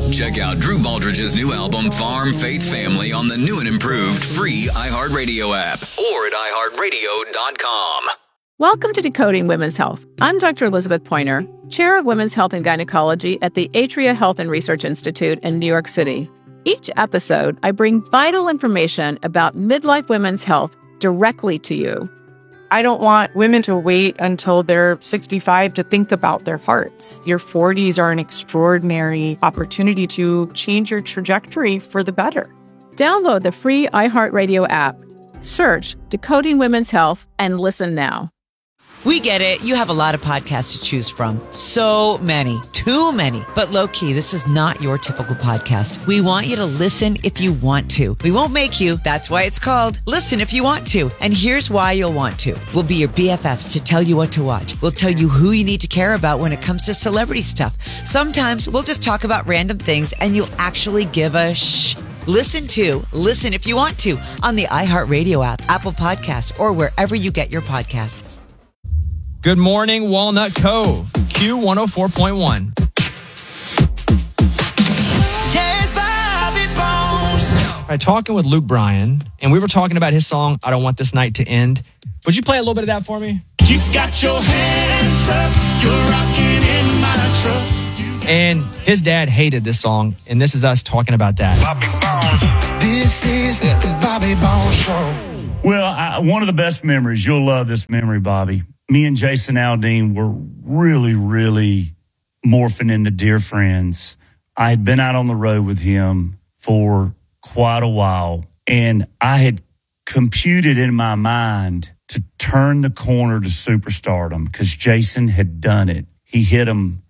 Check out Drew Baldridge's new album, Farm Faith Family, on the new and improved free iHeartRadio app or at iHeartRadio.com. Welcome to Decoding Women's Health. I'm Dr. Elizabeth Pointer, Chair of Women's Health and Gynecology at the Atria Health and Research Institute in New York City. Each episode, I bring vital information about midlife women's health directly to you. I don't want women to wait until they're 65 to think about their hearts. Your 40s are an extraordinary opportunity to change your trajectory for the better. Download the free iHeartRadio app, search Decoding Women's Health, and listen now. We get it. You have a lot of podcasts to choose from. So many. Too many. But low-key, this is not your typical podcast. We want you to listen if you want to. We won't make you. That's why it's called Listen If You Want To. And here's why you'll want to. We'll be your BFFs to tell you what to watch. We'll tell you who you need to care about when it comes to celebrity stuff. Sometimes we'll just talk about random things and you'll actually give a shh. Listen If You Want To on the iHeartRadio app, Apple Podcasts, or wherever you get your podcasts. Good morning, Walnut Cove, Q104.1. Yes, Bobby Bones. All right, talking with Luke Bryan, and we were talking about his song, I Don't Want This Night to End. Would you play a little bit of that for me? You got your hands up, you're rocking in my truck. And his dad hated this song, and this is us talking about that. Bobby Bones. This is the Bobby Bones Show. Well, one of the best memories, you'll love this memory, Bobby. Me and Jason Aldean were really, really morphing into dear friends. I had been out on the road with him for quite a while, and I had computed in my mind to turn the corner to superstardom because Jason had done it. He hit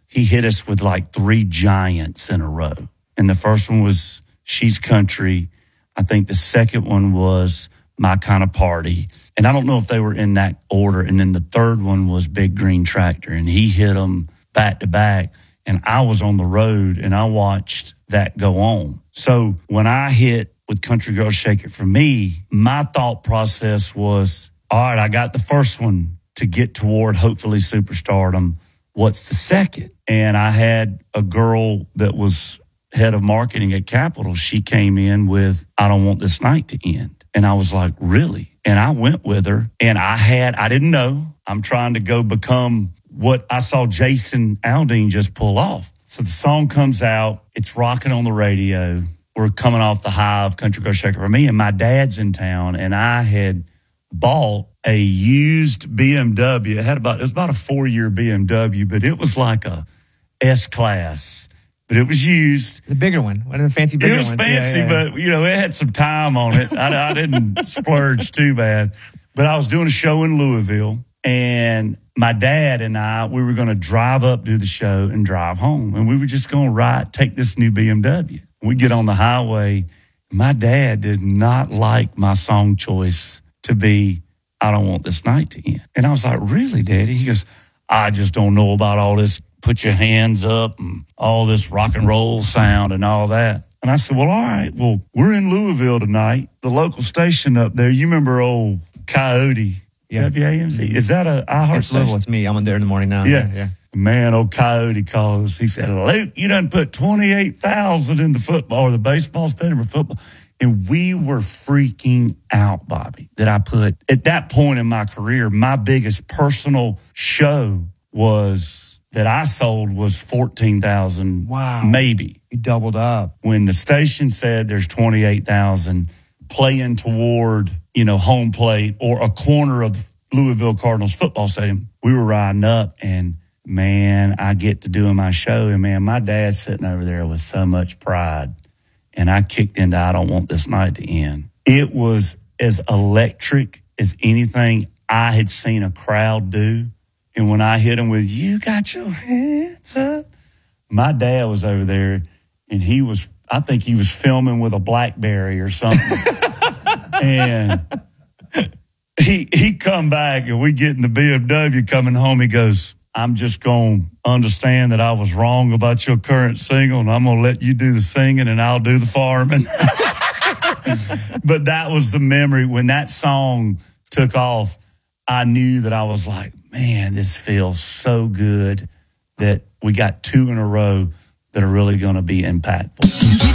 us with like 3 giants in a row. And the first one was She's Country. I think the second one was My Kind of Party. And I don't know if they were in that order. And then the third one was Big Green Tractor. And he hit them back to back. And I was on the road and I watched that go on. So when I hit with Country Girl Shake It For Me, my thought process was, all right, I got the first one to get toward hopefully superstardom. What's the second? And I had a girl that was head of marketing at Capitol. She came in with, I Don't Want This Night to End. And I was like, really? And I went with her, and I didn't know. I'm trying to go become what I saw Jason Aldean just pull off. So the song comes out. It's rocking on the radio. We're coming off the high of Country Girl Shake It For Me, and my dad's in town, and I had bought a used BMW. It was about a 4-year BMW, but it was like a S-Class. But it was used. The bigger one. One of the fancy bigger ones. It was fancy, yeah. But, it had some time on it. I didn't splurge too bad. But I was doing a show in Louisville, and my dad and we were going to drive up, do the show, and drive home. And we were just going to take this new BMW. We get on the highway. My dad did not like my song choice to be I Don't Want This Night to End. And I was like, really, Daddy? He goes, I just don't know about all this put your hands up and all this rock and roll sound and all that. And I said, well, all right, well, we're in Louisville tonight. The local station up there, you remember old Coyote, yeah. WAMC? Is that a iHeart station? Louisville, it's me. I'm on there in the morning now. Yeah. Man, old Coyote calls. He said, Luke, you done put 28,000 in the football or the baseball stadium for football. And we were freaking out, Bobby, that I put, at that point in my career, my biggest personal show that I sold was 14,000. Wow. Maybe. You doubled up. When the station said there's 28,000 playing toward, home plate or a corner of Louisville Cardinals football stadium, we were riding up and, man, I get to doing my show. And, man, my dad's sitting over there with so much pride. And I kicked into I Don't Want This Night to End. It was as electric as anything I had seen a crowd do. And when I hit him with, you got your hands up, my dad was over there, and I think he was filming with a BlackBerry or something. And he come back, and we get in the BMW coming home. He goes, I'm just going to understand that I was wrong about your current single, and I'm going to let you do the singing, and I'll do the farming. But that was the memory. When that song took off, I knew that I was like, man, this feels so good that we got 2 in a row that are really going to be impactful.